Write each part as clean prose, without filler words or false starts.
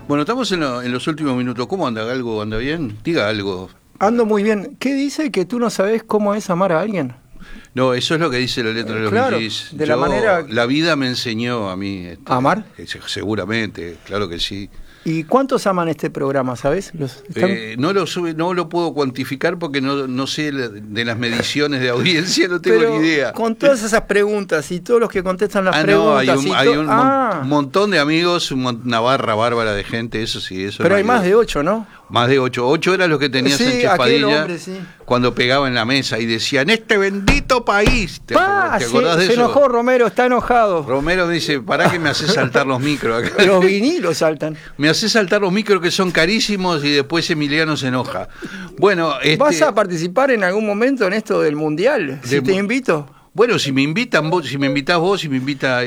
Bueno, estamos en los últimos minutos. ¿Cómo anda? ¿Algo anda bien? Diga algo. Ando muy bien. ¿Qué dice que tú no sabes cómo es amar a alguien? No, eso es lo que dice la letra de los Claro, VGs. de la manera... La vida me enseñó a mí. ¿A amar? Seguramente, claro que sí. ¿Y cuántos aman este programa, sabes? No lo puedo cuantificar porque no sé de las mediciones de audiencia, no tengo Pero ni idea. con todas esas preguntas y todos los que contestan las preguntas... hay un montón de amigos, una barra bárbara de gente, eso sí. Eso pero no hay más de 8, ¿no? Más de 8. 8 era lo que tenía Sánchez Padilla hombre, sí. Cuando pegaba en la mesa y decía, en este bendito país. ¿Te acordás de eso? Se enojó Romero, está enojado. Romero dice, pará que me hace saltar los micros acá. Los vinilos saltan. Me hace saltar los micros que son carísimos y después Emiliano se enoja. Bueno, ¿vas a participar en algún momento en esto del Mundial? Si te invito. Bueno, si me invitan vos, si me invitás vos, si me invita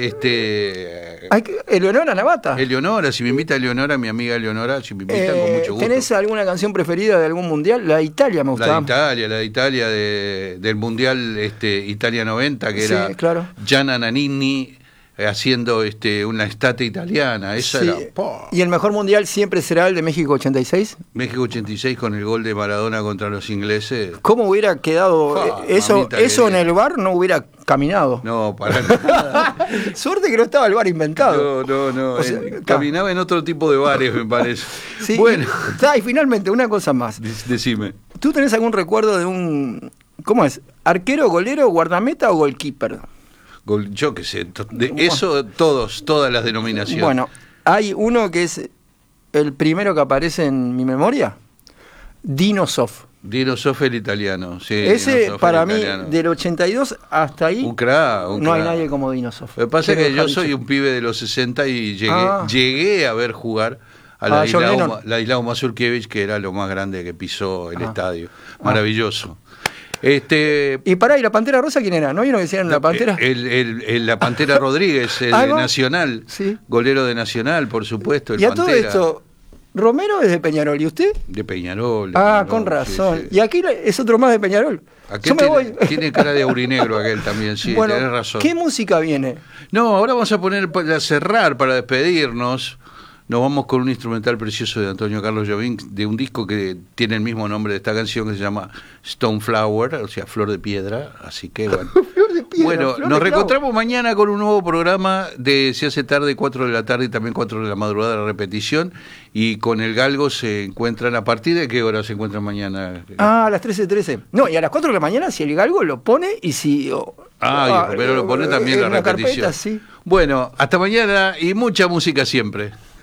Eleonora Navata. Eleonora, si me invita Eleonora, mi amiga Eleonora, si me invitan con mucho gusto. ¿Tenés alguna canción preferida de algún mundial? La de Italia me gustaba. La de Italia del Mundial Italia 90, que era claro. Gianna Nannini haciendo una estate italiana. Esa era. ¿Y el mejor mundial siempre será el de México 86? México 86 con el gol de Maradona contra los ingleses. ¿Cómo hubiera quedado eso en el bar? No hubiera caminado. No, para nada. Suerte que no estaba el bar inventado. No. O sea, caminaba en otro tipo de bares, me parece. Sí, bueno. Y finalmente, una cosa más. Decime. ¿Tú tenés algún recuerdo de un... ¿Cómo es? ¿Arquero, golero, guardameta o goalkeeper? Yo qué sé, eso todas las denominaciones. Bueno, hay uno que es el primero que aparece en mi memoria, Dino Zoff. Dino Zoff, el italiano, sí. Ese para mí, del 82 hasta ahí, un crack. No hay nadie como Dino Zoff. Lo que pasa es que yo soy un pibe de los 60 y llegué a ver jugar a Ladislao Mazurkiewicz, que era lo más grande que pisó el estadio. Maravilloso. Y ¿y la Pantera Rosa quién era? ¿No vieron que decían la Pantera? La Pantera Rodríguez, el de Nacional, sí. Golero de Nacional, por supuesto. Y a todo esto, Romero es de Peñarol, ¿y usted? De Peñarol. Con razón. Sí. Y aquí es otro más de Peñarol. Tiene cara de aurinegro aquel también, sí, bueno, tenés razón. ¿Qué música viene? No, ahora vamos a poner para cerrar, para despedirnos. Nos vamos con un instrumental precioso de Antonio Carlos Jobim, de un disco que tiene el mismo nombre de esta canción, que se llama Stone Flower, o sea, Flor de Piedra, así que bueno. Bueno, nos reencontramos mañana con un nuevo programa de Se hace tarde, 4 de la tarde y también 4 de la madrugada, la repetición, y con el Galgo se encuentran, ¿a partir de qué hora se encuentran mañana? A las 13:13. No, y a las 4 de la mañana si el Galgo lo pone y si... pero lo pone también la repetición. Carpeta, sí. Bueno, hasta mañana y mucha música siempre.